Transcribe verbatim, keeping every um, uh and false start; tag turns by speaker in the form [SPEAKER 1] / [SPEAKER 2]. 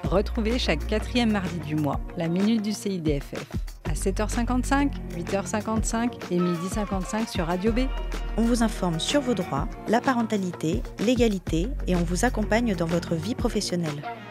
[SPEAKER 1] Retrouvez chaque quatrième mardi du mois la Minute du C I D F F à sept heures cinquante-cinq, huit heures cinquante-cinq et midi cinquante-cinq sur Radio B.
[SPEAKER 2] On vous informe sur vos droits, la parentalité, l'égalité et on vous accompagne dans votre vie professionnelle.